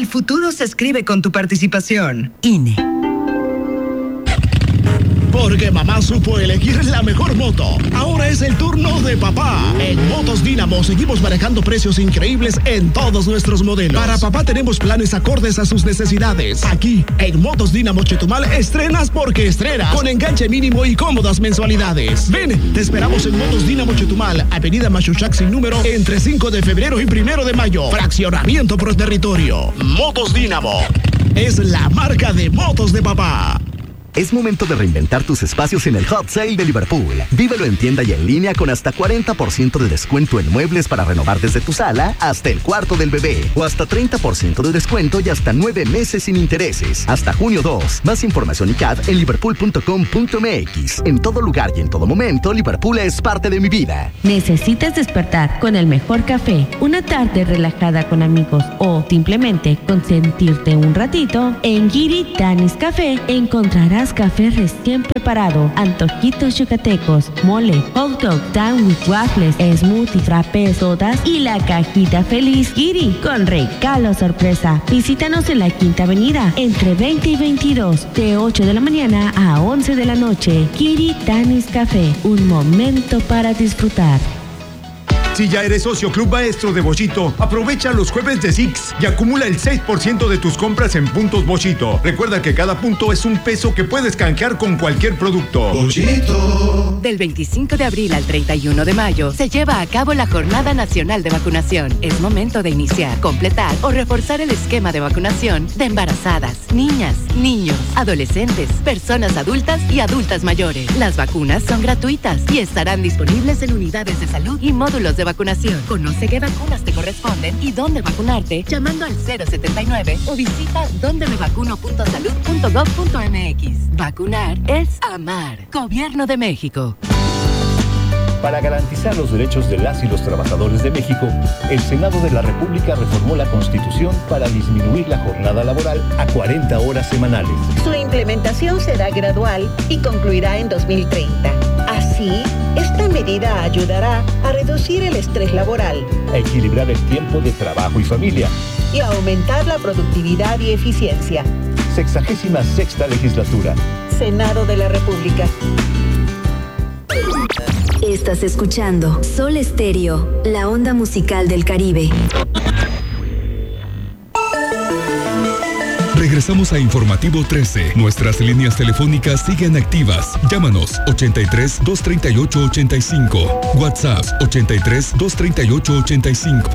futuro se escribe con tu participación. INE. Porque mamá supo elegir la mejor moto. Ahora es el turno de papá. En Motos Dínamo seguimos manejando precios increíbles en todos nuestros modelos. Para papá tenemos planes acordes a sus necesidades. Aquí, en Motos Dínamo Chetumal, estrenas porque estrenas. Con enganche mínimo y cómodas mensualidades. Ven, te esperamos en Motos Dínamo Chetumal, Avenida Machuchac sin número, entre 5 de febrero y 1 de mayo. Fraccionamiento por territorio. Motos Dínamo es la marca de motos de papá. Es momento de reinventar tus espacios en el Hot Sale de Liverpool. Vívelo en tienda y en línea con hasta 40% de descuento en muebles para renovar desde tu sala hasta el cuarto del bebé. O hasta 30% de descuento y hasta 9 meses sin intereses. Hasta junio 2. Más información y CAD en liverpool.com.mx. En todo lugar y en todo momento, Liverpool es parte de mi vida. ¿Necesitas despertar con el mejor café, una tarde relajada con amigos o simplemente consentirte un ratito? En Giri Danis Café encontrarás café recién preparado, antojitos yucatecos, mole, hot dog, sándwich, waffles, smoothies, frappés, sodas y la cajita feliz Giri con regalo sorpresa. Visítanos en la Quinta Avenida entre 20 y 22 de 8 de la mañana a 11 de la noche. Giri Danis Café, un momento para disfrutar. Si ya eres socio Club Maestro de Bochito, aprovecha los jueves de Six y acumula el 6% de tus compras en puntos Bochito. Recuerda que cada punto es $1 que puedes canjear con cualquier producto. Bochito. Del 25 de abril al 31 de mayo se lleva a cabo la Jornada Nacional de Vacunación. Es momento de iniciar, completar o reforzar el esquema de vacunación de embarazadas, niñas, niños, adolescentes, personas adultas y adultas mayores. Las vacunas son gratuitas y estarán disponibles en unidades de salud y módulos de vacunación. Conoce qué vacunas te corresponden y dónde vacunarte llamando al 079 o visita dondemevacuno.salud.gov.mx. Vacunar es amar. Gobierno de México. Para garantizar los derechos de las y los trabajadores de México, el Senado de la República reformó la Constitución para disminuir la jornada laboral a 40 horas semanales. Su implementación será gradual y concluirá en 2030. Así, esta medida ayudará a reducir el estrés laboral, a equilibrar el tiempo de trabajo y familia y a aumentar la productividad y eficiencia. 66ª legislatura. Senado de la República. Estás escuchando Sol Estéreo, la onda musical del Caribe. Regresamos a Informativo 13. Nuestras líneas telefónicas siguen activas. Llámanos 83 238 85. WhatsApp 83 238 85.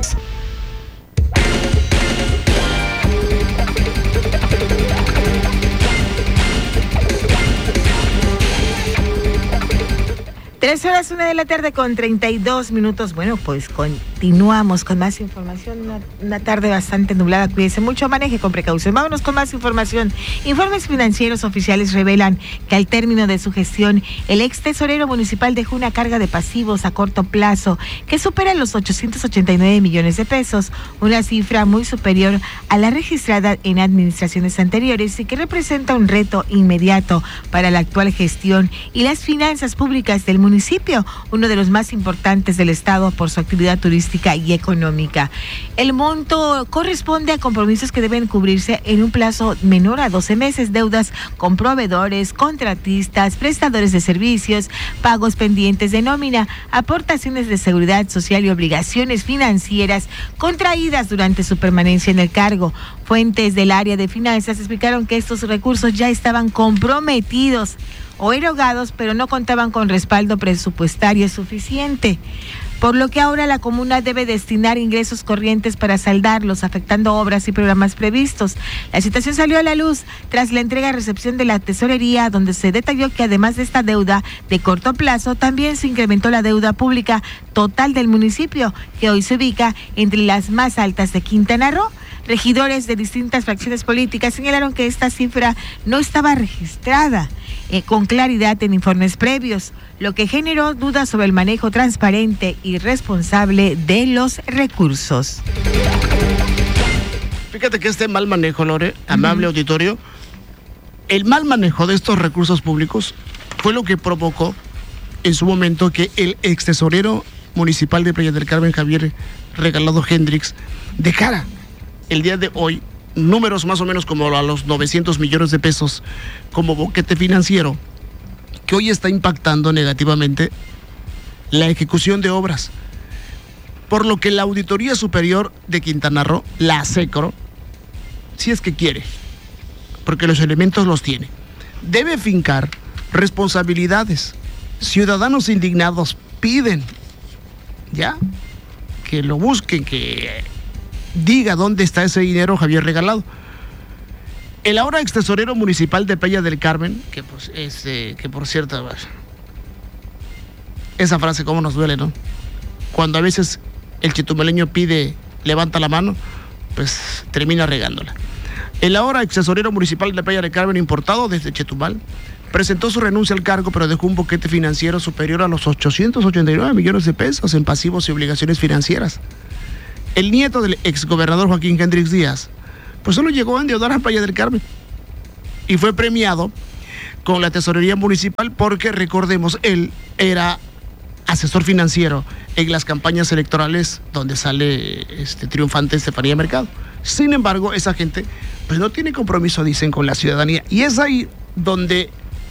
Tres horas, 1 de la tarde con 32 minutos. Bueno, pues continuamos con más información. Una tarde bastante nublada. Cuídese mucho, maneje con precaución. Vámonos con más información. Informes financieros oficiales revelan que al término de su gestión, el ex tesorero municipal dejó una carga de pasivos a corto plazo que supera los 889 millones de pesos, una cifra muy superior a la registrada en administraciones anteriores y que representa un reto inmediato para la actual gestión y las finanzas públicas del municipio, uno de los más importantes del estado por su actividad turística y económica. El monto corresponde a compromisos que deben cubrirse en un plazo menor a 12 meses, deudas con proveedores, contratistas, prestadores de servicios, pagos pendientes de nómina, aportaciones de seguridad social y obligaciones financieras contraídas durante su permanencia en el cargo. Fuentes del área de finanzas explicaron que estos recursos ya estaban comprometidos o erogados, pero no contaban con respaldo presupuestario suficiente, por lo que ahora la comuna debe destinar ingresos corrientes para saldarlos, afectando obras y programas previstos. La situación salió a la luz tras la entrega-recepción de la tesorería, donde se detalló que además de esta deuda de corto plazo, también se incrementó la deuda pública total del municipio, que hoy se ubica entre las más altas de Quintana Roo. Regidores de distintas fracciones políticas señalaron que esta cifra no estaba registrada con claridad en informes previos, lo que generó dudas sobre el manejo transparente y responsable de los recursos. Fíjate que este mal manejo, Lore, amable auditorio, el mal manejo de estos recursos públicos fue lo que provocó en su momento que el ex tesorero municipal de Playa del Carmen, Javier Regalado Hendrix, dejara el día de hoy números más o menos como a los 900 millones de pesos como boquete financiero, que hoy está impactando negativamente la ejecución de obras. Por lo que la Auditoría Superior de Quintana Roo, la ASECRO, si es que quiere, porque los elementos los tiene, debe fincar responsabilidades. Ciudadanos indignados piden, ya, que lo busquen, que diga dónde está ese dinero Javier Regalado. El ahora ex tesorero municipal de Playa del Carmen, que pues que por cierto, esa frase cómo nos duele, ¿no? Cuando a veces el chetumaleño pide, levanta la mano, pues termina regándola. El ahora ex tesorero municipal de Playa del Carmen, importado desde Chetumal, presentó su renuncia al cargo, pero dejó un boquete financiero superior a los 889 millones de pesos en pasivos y obligaciones financieras. El nieto del exgobernador Joaquín Hendrix Díaz, pues solo llegó a endeudar a Playa del Carmen y fue premiado con la tesorería municipal porque, recordemos, él era asesor financiero en las campañas electorales donde sale triunfante Estefanía Mercado. Sin embargo, esa gente pues no tiene compromiso, dicen, con la ciudadanía, y es ahí donde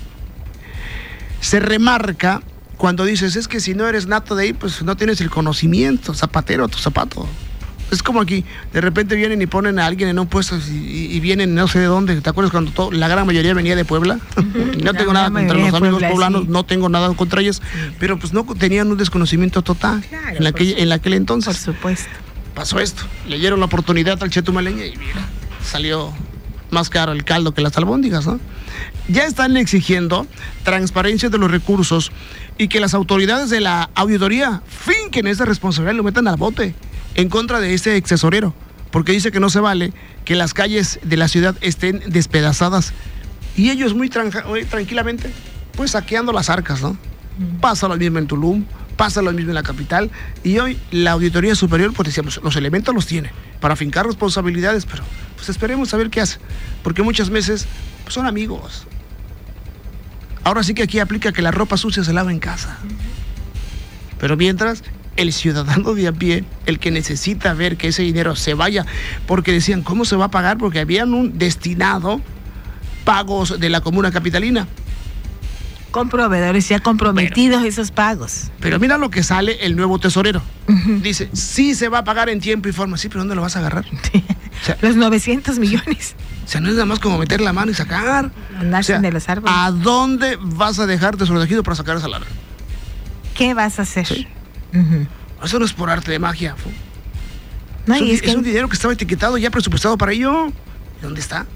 se remarca cuando dices, es que si no eres nato de ahí, pues no tienes el conocimiento, zapatero a tu zapato. Es como aquí, de repente vienen y ponen a alguien en un puesto y vienen no sé de dónde. ¿Te acuerdas cuando la gran mayoría venía de Puebla? No tengo nada contra los amigos poblanos, sí. No tengo nada contra ellos, sí. Pero pues no tenían un desconocimiento total, claro, en aquel entonces. Por supuesto. Pasó esto, le dieron la oportunidad al chetumaleño y mira, salió más caro el caldo que las albóndigas, ¿no? Ya están exigiendo transparencia de los recursos y que las autoridades de la auditoría finquen esa responsabilidad y lo metan al bote en contra de ese ex tesorero, porque dice que no se vale que las calles de la ciudad estén despedazadas y ellos muy tranquilamente pues saqueando las arcas, ¿no? Pasa lo mismo en Tulum, pasa lo mismo en la capital, y hoy la Auditoría Superior, pues decíamos, los elementos los tiene para fincar responsabilidades, pero pues esperemos a ver qué hace, porque muchas veces pues, son amigos. Ahora sí que aquí aplica que la ropa sucia se lava en casa, pero mientras el ciudadano de a pie, el que necesita ver que ese dinero se vaya, porque decían, ¿cómo se va a pagar? Porque habían un destinado pagos de la comuna capitalina. Con proveedores ya comprometidos esos pagos. Pero mira lo que sale el nuevo tesorero. Dice, sí se va a pagar en tiempo y forma. Sí, pero ¿dónde lo vas a agarrar? O sea, los 900 millones. O sea, no es nada más como meter la mano y sacar. Nacen de los árboles. ¿A dónde vas a dejar tesoregido para sacar esa lana? ¿Qué vas a hacer? ¿Sí? Eso no es por arte de magia. No, es un dinero que estaba etiquetado, ya presupuestado para ello. ¿Dónde está?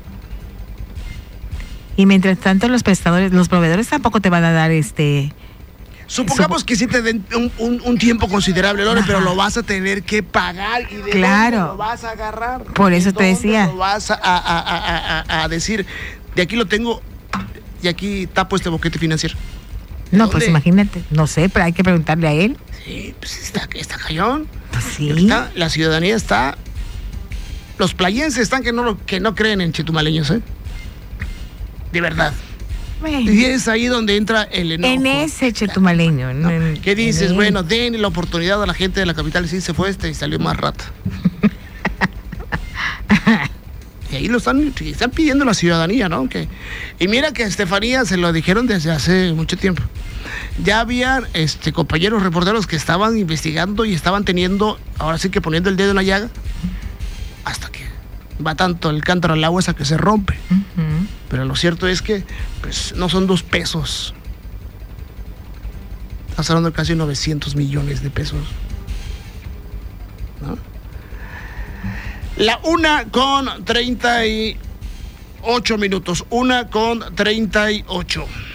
Y mientras tanto los proveedores tampoco te van a dar Supongamos que sí te den un tiempo considerable, Lore, pero lo vas a tener que pagar y de dónde lo vas a agarrar. Por eso te decía. Lo vas a decir, de aquí lo tengo y aquí tapo este boquete financiero. No, pues imagínate, no sé, pero hay que preguntarle a él. Sí, pues está cayón. Pues sí. La ciudadanía está, los playenses están que no creen en chetumaleños, de verdad. Bueno. Y es ahí donde entra el enojo. En ese chetumaleño. ¿No? ¿Qué dices? Bueno, den la oportunidad a la gente de la capital. Sí, se fue y salió más rata. Y ahí lo están pidiendo la ciudadanía, ¿no? Y mira que a Estefanía se lo dijeron desde hace mucho tiempo. Ya había compañeros reporteros que estaban investigando y estaban teniendo, ahora sí que poniendo el dedo en la llaga, hasta que va tanto el cántaro al agua hasta que se rompe. Pero lo cierto es que pues no son 2 pesos. Estás hablando de casi 900 millones de pesos, ¿no? La 1:38. 1:38.